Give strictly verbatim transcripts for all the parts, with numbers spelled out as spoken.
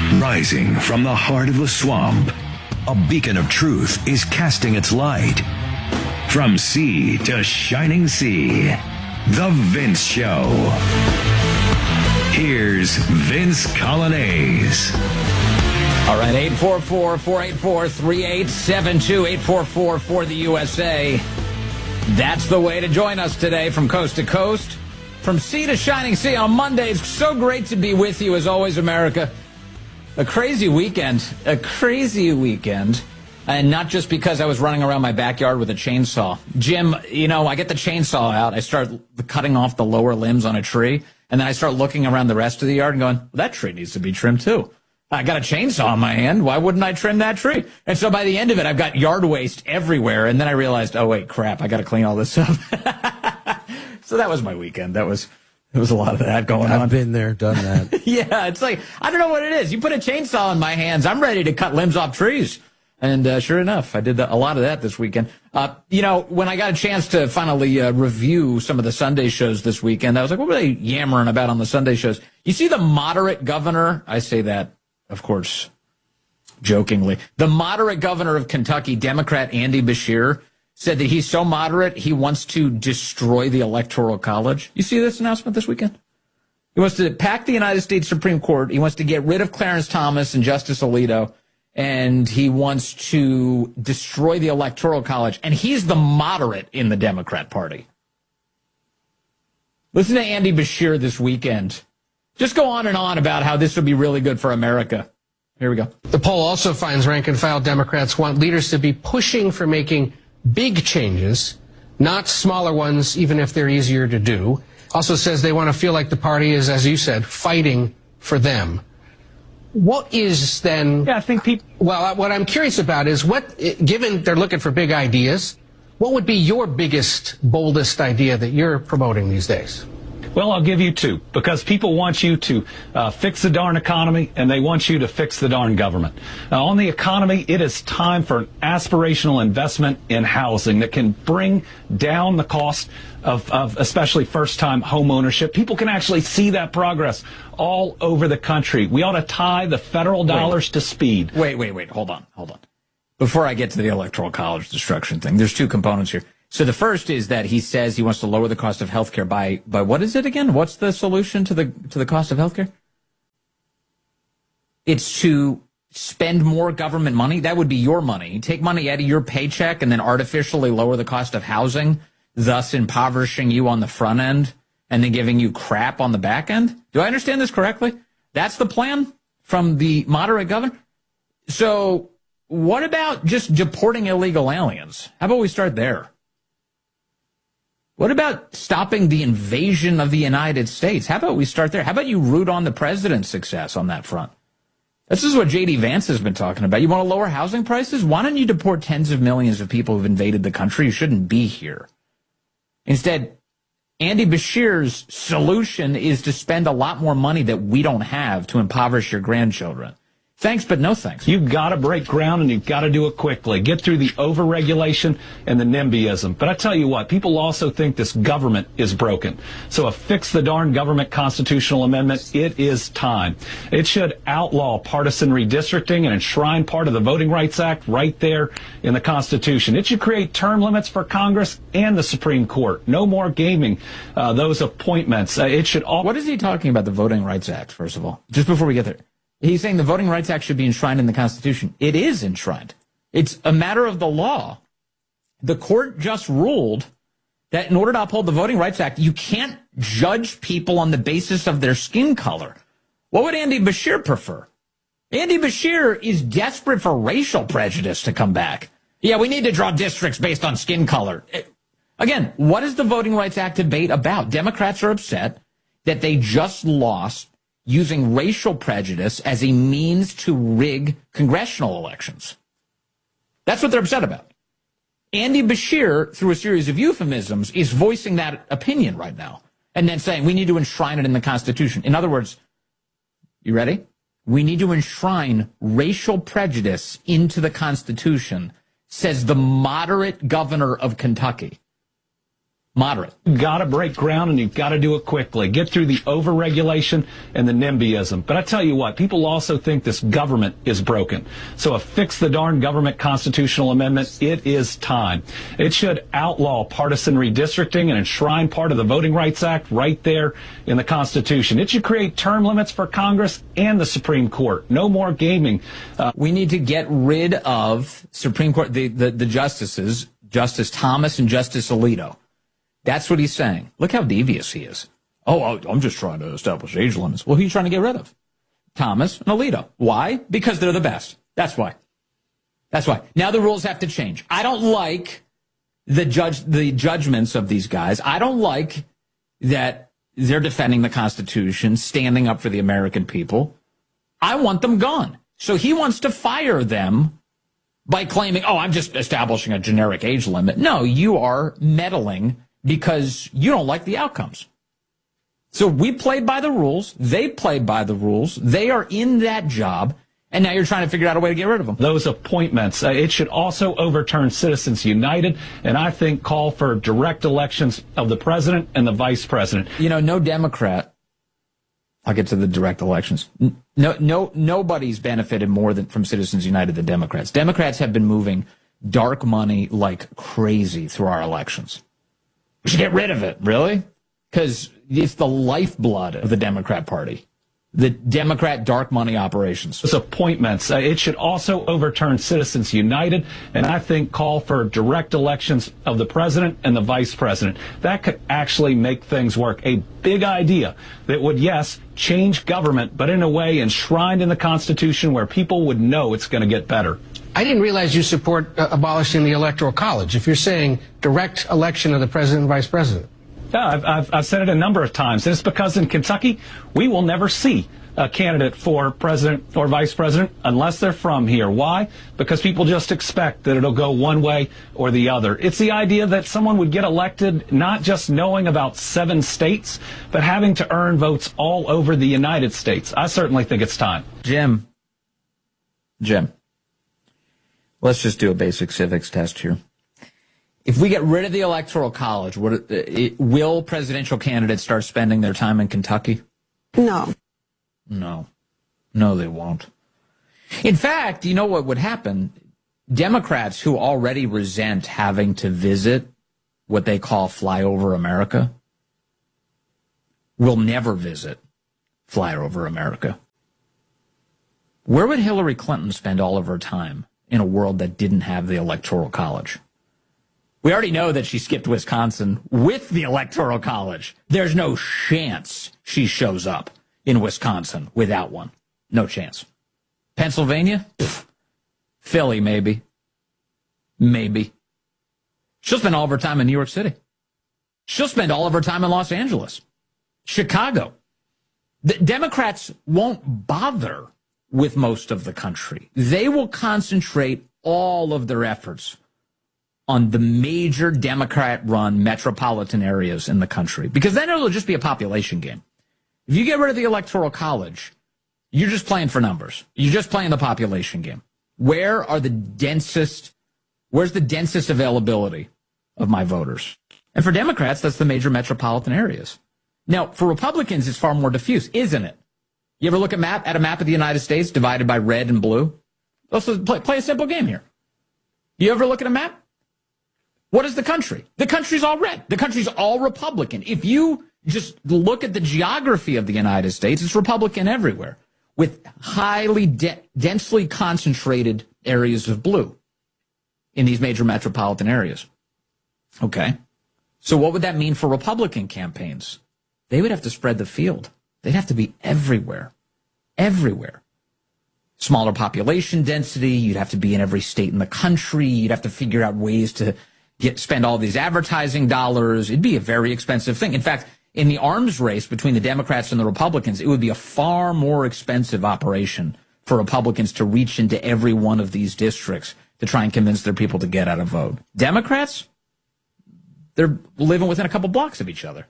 Rising from the heart of the swamp, a beacon of truth is casting its light. From sea to shining sea, The Vince Show. Here's Vince Coglianese. All right, eight four four, four eight four, three eight seven two, eight four four for the U S A. That's the way to join us today from coast to coast, from sea to shining sea on Monday. It's so great to be with you, as always, America. A crazy weekend, a crazy weekend, and not just because I was running around my backyard with a chainsaw. Jim, you know, I get the chainsaw out, I start cutting off the lower limbs on a tree, and then I start looking around the rest of the yard and going, well, that tree needs to be trimmed too. I got a chainsaw in my hand. Why wouldn't I trim that tree? And so by the end of it, I've got yard waste everywhere. And then I realized, oh, wait, crap, I got to clean all this up. So that was my weekend. That was, there was a lot of that going I've on. I've been there, done that. Yeah, it's like, I don't know what it is. You put a chainsaw in my hands, I'm ready to cut limbs off trees. And uh, sure enough, I did the, a lot of that this weekend. Uh, you know, when I got a chance to finally uh, review some of the Sunday shows this weekend, I was like, what were they yammering about on the Sunday shows? You see the moderate governor, I say that, of course, jokingly. The moderate governor of Kentucky, Democrat Andy Beshear, said that he's so moderate he wants to destroy the Electoral College. You see this announcement this weekend? He wants to pack the United States Supreme Court. He wants to get rid of Clarence Thomas and Justice Alito. And he wants to destroy the Electoral College. And he's the moderate in the Democrat Party. Listen to Andy Beshear this weekend. Just go on and on about how this would be really good for America. Here we go. The poll also finds rank-and-file Democrats want leaders to be pushing for making big changes, not smaller ones, even if they're easier to do. Also says they want to feel like the party is, as you said, fighting for them. What is then... Yeah, I think people... Well, what I'm curious about is what, given they're looking for big ideas, what would be your biggest, boldest idea that you're promoting these days? Well, I'll give you two, because people want you to uh, fix the darn economy, and they want you to fix the darn government. Now, on the economy, it is time for an aspirational investment in housing that can bring down the cost of, of especially first-time home ownership. People can actually see that progress all over the country. We ought to tie the federal dollars wait. to speed. Wait, wait, wait. Hold on, hold on. Before I get to the Electoral College destruction thing, there's two components here. So the first is that he says he wants to lower the cost of health care by, by what is it again? What's the solution to the, to the cost of health care? It's to spend more government money. That would be your money. Take money out of your paycheck and then artificially lower the cost of housing, thus impoverishing you on the front end and then giving you crap on the back end. Do I understand this correctly? That's the plan from the moderate governor? So what about just deporting illegal aliens? How about we start there? What about stopping the invasion of the United States? How about we start there? How about you root on the president's success on that front? This is what J D Vance has been talking about. You want to lower housing prices? Why don't you deport tens of millions of people who've invaded the country who shouldn't be here? Instead, Andy Beshear's solution is to spend a lot more money that we don't have to impoverish your grandchildren. Thanks, but no thanks. You've got to break ground, and you've got to do it quickly. Get through the overregulation and the NIMBYism. But I tell you what, people also think this government is broken. So a fix the darn government constitutional amendment, it is time. It should outlaw partisan redistricting and enshrine part of the Voting Rights Act right there in the Constitution. It should create term limits for Congress and the Supreme Court. No more gaming uh, those appointments. Uh, it should all... What is he talking about, the Voting Rights Act, first of all? Just before we get there. He's saying the Voting Rights Act should be enshrined in the Constitution. It is enshrined. It's a matter of the law. The court just ruled that in order to uphold the Voting Rights Act, you can't judge people on the basis of their skin color. What would Andy Beshear prefer? Andy Beshear is desperate for racial prejudice to come back. Yeah, we need to draw districts based on skin color. Again, what is the Voting Rights Act debate about? Democrats are upset that they just lost using racial prejudice as a means to rig congressional elections. That's what they're upset about. Andy Beshear, through a series of euphemisms, is voicing that opinion right now and then saying we need to enshrine it in the Constitution. In other words, you ready? We need to enshrine racial prejudice into the Constitution, says the moderate governor of Kentucky. Moderate. Got to break ground, and you've got to do it quickly. Get through the overregulation and the NIMBYism. But I tell you what, people also think this government is broken. So a fix the darn government constitutional amendment, it is time. It should outlaw partisan redistricting and enshrine part of the Voting Rights Act right there in the Constitution. It should create term limits for Congress and the Supreme Court. No more gaming. Uh, we need to get rid of Supreme Court, the, the, the justices, Justice Thomas and Justice Alito. That's what he's saying. Look how devious he is. Oh, I'm just trying to establish age limits. Well, who are you trying to get rid of? Thomas and Alito. Why? Because they're the best. That's why. That's why. Now the rules have to change. I don't like the judge, the judgments of these guys. I don't like that they're defending the Constitution, standing up for the American people. I want them gone. So he wants to fire them by claiming, oh, I'm just establishing a generic age limit. No, you are meddling because you don't like the outcomes. So we played by the rules. They played by the rules. They are in that job. And now you're trying to figure out a way to get rid of them. Those appointments. Uh, it should also overturn Citizens United, and I think call for direct elections of the president and the vice president. You know, no Democrat. I'll get to the direct elections. No, no, nobody's benefited more than from Citizens United than Democrats. Democrats have been moving dark money like crazy through our elections. We should get rid of it, really? Because it's the lifeblood of the Democrat Party. The Democrat dark money operations. Those appointments. Uh, it should also overturn Citizens United, and I think call for direct elections of the president and the vice president. That could actually make things work. A big idea that would, yes, change government, but in a way enshrined in the Constitution where people would know it's going to get better. I didn't realize you support uh, abolishing the Electoral College. If you're saying direct election of the president and vice president. Yeah, I've, I've, I've said it a number of times. And it's because in Kentucky, we will never see a candidate for president or vice president unless they're from here. Why? Because people just expect that it'll go one way or the other. It's the idea that someone would get elected not just knowing about seven states, but having to earn votes all over the United States. I certainly think it's time. Jim. Jim. Let's just do a basic civics test here. If we get rid of the Electoral College, would it, it, will presidential candidates start spending their time in Kentucky? No. No. No, they won't. In fact, you know what would happen? Democrats who already resent having to visit what they call Flyover America will never visit Flyover America. Where would Hillary Clinton spend all of her time in a world that didn't have the Electoral College? We already know that she skipped Wisconsin with the Electoral College. There's no chance she shows up in Wisconsin without one. No chance. Pennsylvania? Pfft. Philly, maybe. Maybe. She'll spend all of her time in New York City. She'll spend all of her time in Los Angeles. Chicago. The Democrats won't bother with most of the country. They will concentrate all of their efforts on the major Democrat-run metropolitan areas in the country, because then it'll just be a population game. If you get rid of the Electoral College, you're just playing for numbers. You're just playing the population game. Where are the densest, where's the densest availability of my voters? And for Democrats, that's the major metropolitan areas. Now, for Republicans, it's far more diffuse, isn't it? You ever look at map at a map of the United States divided by red and blue? Let's play, play a simple game here. You ever look at a map? What is the country? The country's all red. The country's all Republican. If you just look at the geography of the United States, it's Republican everywhere, with highly de- densely concentrated areas of blue in these major metropolitan areas. Okay. So what would that mean for Republican campaigns? They would have to spread the field. They'd have to be everywhere, everywhere. Smaller population density. You'd have to be in every state in the country. You'd have to figure out ways to get spend all these advertising dollars. It'd be a very expensive thing. In fact, in the arms race between the Democrats and the Republicans, it would be a far more expensive operation for Republicans to reach into every one of these districts to try and convince their people to get out a vote. Democrats, they're living within a couple blocks of each other.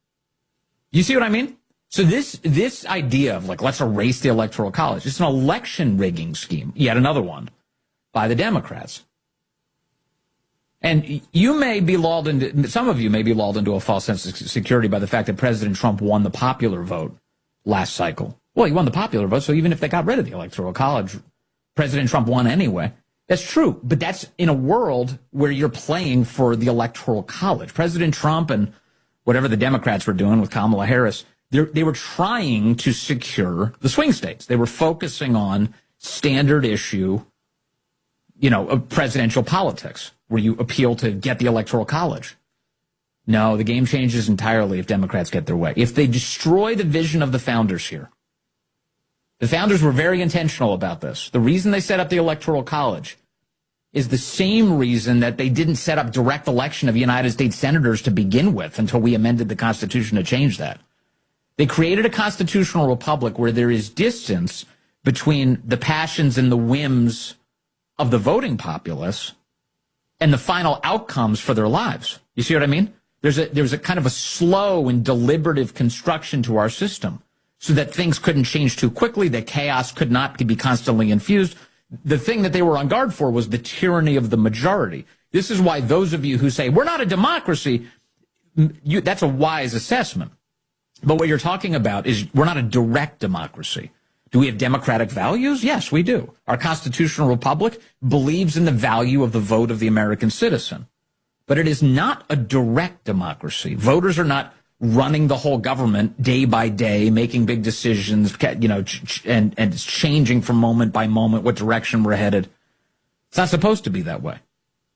You see what I mean? So this this idea of, like, let's erase the Electoral College, it's an election rigging scheme, yet another one, by the Democrats. And you may be lulled into, some of you may be lulled into a false sense of security by the fact that President Trump won the popular vote last cycle. Well, he won the popular vote, so even if they got rid of the Electoral College, President Trump won anyway. That's true, but that's in a world where you're playing for the Electoral College. President Trump and whatever the Democrats were doing with Kamala Harris, they were trying to secure the swing states. They were focusing on standard issue, you know, of presidential politics, where you appeal to get the Electoral College. No, the game changes entirely if Democrats get their way. If they destroy the vision of the founders here, the founders were very intentional about this. The reason they set up the Electoral College is the same reason that they didn't set up direct election of United States senators to begin with until we amended the Constitution to change that. They created a constitutional republic where there is distance between the passions and the whims of the voting populace and the final outcomes for their lives. You see what I mean? There's a, there's a kind of a slow and deliberative construction to our system so that things couldn't change too quickly, that chaos could not be constantly infused. The thing that they were on guard for was the tyranny of the majority. This is why those of you who say, we're not a democracy, you, that's a wise assessment. But what you're talking about is we're not a direct democracy. Do we have democratic values? Yes, we do. Our constitutional republic believes in the value of the vote of the American citizen. But it is not a direct democracy. Voters are not running the whole government day by day, making big decisions, you know, and, and changing from moment by moment what direction we're headed. It's not supposed to be that way.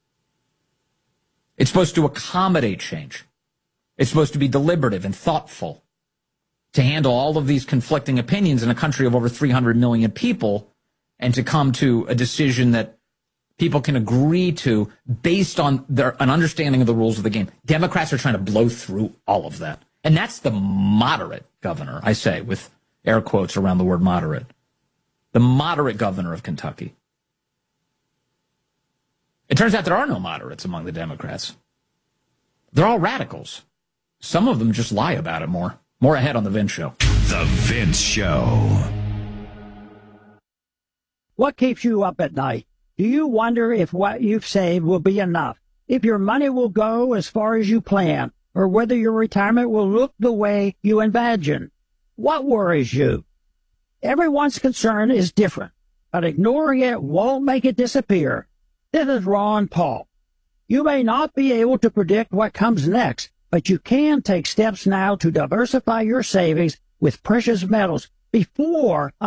It's supposed to accommodate change. It's supposed to be deliberative and thoughtful to handle all of these conflicting opinions in a country of over three hundred million people and to come to a decision that people can agree to based on their, an understanding of the rules of the game. Democrats are trying to blow through all of that. And that's the moderate governor, I say, with air quotes around the word moderate. The moderate governor of Kentucky. It turns out there are no moderates among the Democrats. They're all radicals. Some of them just lie about it more. More ahead on The Vince Show. The Vince Show. What keeps you up at night? Do you wonder if what you've saved will be enough? If your money will go as far as you plan? Or whether your retirement will look the way you imagine? What worries you? Everyone's concern is different, but ignoring it won't make it disappear. This is Ron Paul. You may not be able to predict what comes next, but you can take steps now to diversify your savings with precious metals before